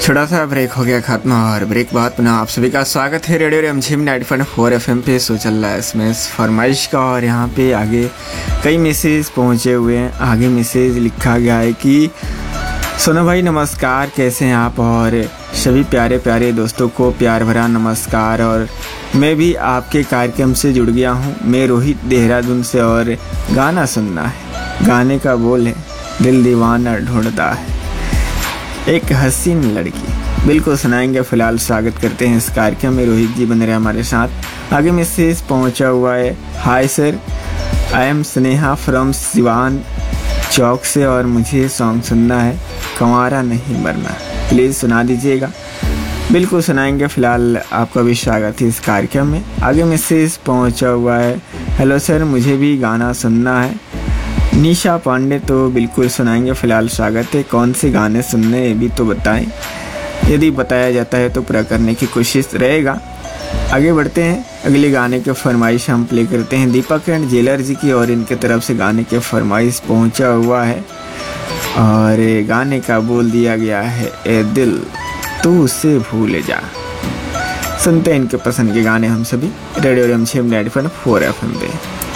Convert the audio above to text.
छोटा सा ब्रेक हो गया खत्म और ब्रेक बाद पुनः आप सभी का स्वागत है रेडियो रिमझिम 90.4 एफएम पे। सो चल रहा है इसमें फरमाइश का और यहाँ पे आगे कई मैसेज पहुँचे हुए हैं। आगे मैसेज लिखा गया है कि सोना भाई नमस्कार, कैसे हैं आप, और सभी प्यारे प्यारे दोस्तों को प्यार भरा नमस्कार। और मैं भी आपके कार्यक्रम से जुड़ गया हूँ। मैं रोहित देहरादून से और गाना सुनना है, गाने का बोल है दिल दीवाना ढूंढता है, एक हसीन लड़की। बिल्कुल सुनाएंगे। फिलहाल स्वागत करते हैं इस कार्यक्रम में, रोहित जी बन रहे हमारे साथ। आगे मैसेज पहुंचा हुआ है, hi sir, I am Sneha from Siwan चौक से और मुझे सॉन्ग सुनना है, कंवारा नहीं मरना, प्लीज़ सुना दीजिएगा। बिल्कुल सुनाएंगे। फ़िलहाल आपका भी स्वागत है इस कार्यक्रम में। आगे मैसेज पहुंचा हुआ है, हेलो सर, मुझे भी गाना सुनना है, निशा पांडे, तो बिल्कुल सुनाएंगे। फ़िलहाल स्वागत है। कौन से गाने सुनने ये भी तो बताएं, यदि बताया जाता है तो पूरा करने की कोशिश रहेगा। आगे बढ़ते हैं, अगले गाने के फरमाइश हम प्ले करते हैं दीपक एंड जेलर जी की, और इनके तरफ से गाने के फरमाइश पहुंचा हुआ है और गाने का बोल दिया गया है, ए दिल तू उसे भूल जा। सुनते हैं इनके पसंद के गाने हम सभी रेडियो रिमझिम 90.4 एफएम पे।